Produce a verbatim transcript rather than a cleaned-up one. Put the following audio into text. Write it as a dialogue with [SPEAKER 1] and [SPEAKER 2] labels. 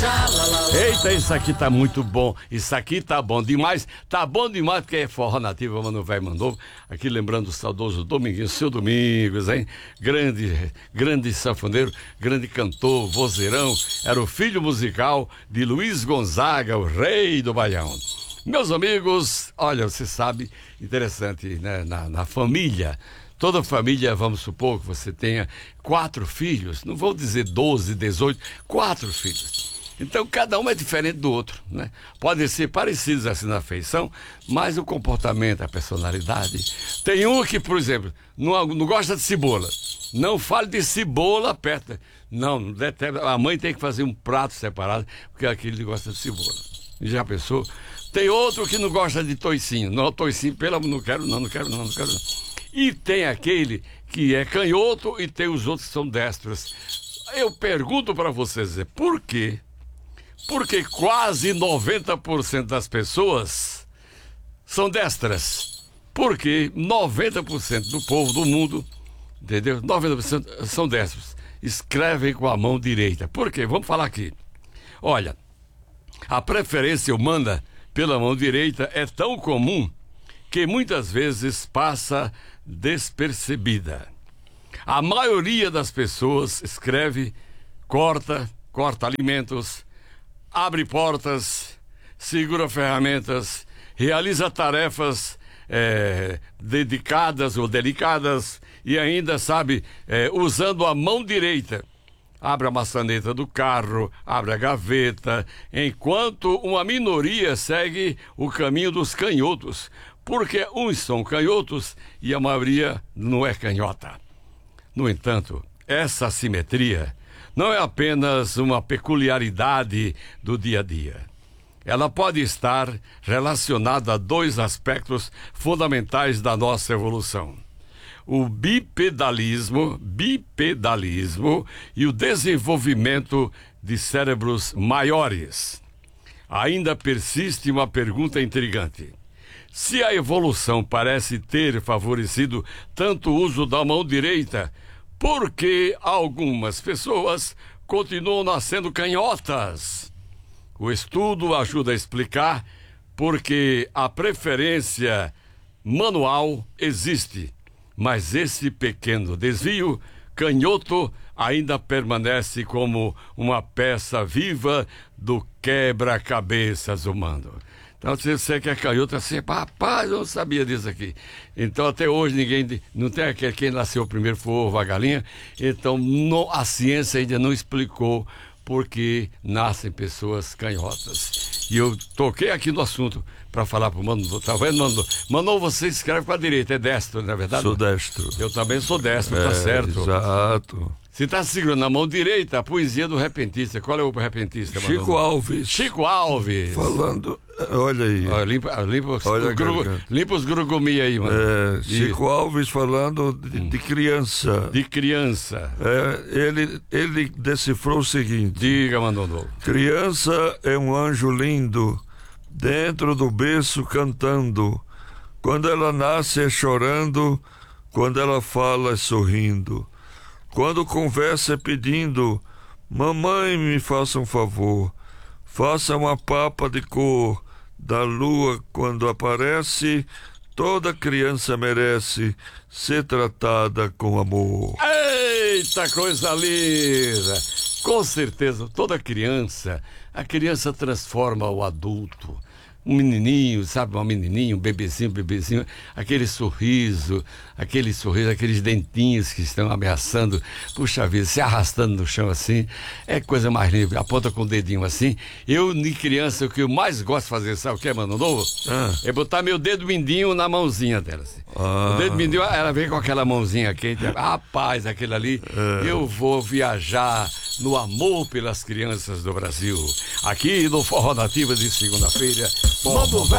[SPEAKER 1] Eita, isso aqui tá muito bom. Isso aqui tá bom demais. Tá bom demais porque é forró nativo, mano, velho mandou. Aqui lembrando o saudoso Dominguinhos, seu Domingos, hein? Grande, grande sanfoneiro, grande cantor, vozeirão. Era o filho musical de Luiz Gonzaga, o rei do Baião. Meus amigos, olha, você sabe, interessante, né? Na, na família, toda família, vamos supor que você tenha quatro filhos, não vou dizer doze, dezoito, quatro filhos. Então, cada um é diferente do outro, né? Podem ser parecidos assim na feição, mas o comportamento, a personalidade. Tem um que, por exemplo, não, não gosta de cebola. Não fale de cebola perto. Não, a mãe tem que fazer um prato separado, porque aquele gosta de cebola. Já pensou? Tem outro que não gosta de toicinho. Não, toicinho, pelo amor, não quero não, não quero não, não quero não. E tem aquele que é canhoto e tem os outros que são destros. Eu pergunto para vocês, por quê? Porque quase noventa por cento das pessoas são destras. Porque noventa por cento do povo do mundo, entendeu? noventa por cento são destros. Escrevem com a mão direita. Por quê? Vamos falar aqui. Olha, a preferência humana pela mão direita é tão comum que muitas vezes passa despercebida. A maioria das pessoas escreve, corta, corta alimentos, abre portas, segura ferramentas, realiza tarefas é, dedicadas ou delicadas e ainda, sabe, é, usando a mão direita. Abre a maçaneta do carro, abre a gaveta, enquanto uma minoria segue o caminho dos canhotos, porque uns são canhotos e a maioria não é canhota. No entanto, essa assimetria não é apenas uma peculiaridade do dia a dia. Ela pode estar relacionada a dois aspectos fundamentais da nossa evolução: o bipedalismo, bipedalismo e o desenvolvimento de cérebros maiores. Ainda persiste uma pergunta intrigante. Se a evolução parece ter favorecido tanto o uso da mão direita, por que algumas pessoas continuam nascendo canhotas? O estudo ajuda a explicar porque a preferência manual existe, mas esse pequeno desvio canhoto ainda permanece como uma peça viva do quebra-cabeças humano. Então, se você quer canhoto, assim, rapaz, eu não sabia disso aqui. Então, até hoje, ninguém, não tem aquele quem nasceu primeiro foi o ovo, a galinha. Então, no, a ciência ainda não explicou por que nascem pessoas canhotas. E eu toquei aqui no assunto para falar pro Mano, tá vendo, Mano? Mano, você escreve com a direita, é destro, não é verdade?
[SPEAKER 2] Sou destro.
[SPEAKER 1] Eu também sou destro,
[SPEAKER 2] é,
[SPEAKER 1] tá certo.
[SPEAKER 2] Exato.
[SPEAKER 1] Você está segurando na mão direita a poesia do repentista. Qual é o repentista, Mano?
[SPEAKER 2] Chico Alves.
[SPEAKER 1] Chico Alves.
[SPEAKER 2] Falando, olha aí.
[SPEAKER 1] Olha, limpa, limpa, os,
[SPEAKER 2] olha
[SPEAKER 1] gru, limpa os grugumi aí, Mano.
[SPEAKER 2] É, Chico e... Alves falando de, de criança.
[SPEAKER 1] De criança.
[SPEAKER 2] É, ele, ele decifrou o seguinte.
[SPEAKER 1] Diga, Mano.
[SPEAKER 2] Criança é um anjo lindo, dentro do berço cantando. Quando ela nasce é chorando, quando ela fala é sorrindo. Quando conversa é pedindo, mamãe, me faça um favor, faça uma papa de cor da lua quando aparece, toda criança merece ser tratada com amor.
[SPEAKER 1] Eita, coisa linda! Com certeza, toda criança, a criança transforma o adulto. Um menininho, sabe, uma menininha, um bebezinho, um bebezinho, aquele sorriso, aquele sorriso, aqueles dentinhos que estão ameaçando, puxa vida, se arrastando no chão assim, é coisa mais linda, aponta com o dedinho assim. Eu, de criança, o que eu mais gosto de fazer, sabe o que é, Mano Novo? Ah. É botar meu dedo mindinho na mãozinha dela, assim. Ah. O dedo mindinho, ela vem com aquela mãozinha quente, rapaz, aquele ali, ah. Eu vou viajar no amor pelas crianças do Brasil, aqui no Forró Nativa de segunda-feira. Mano velho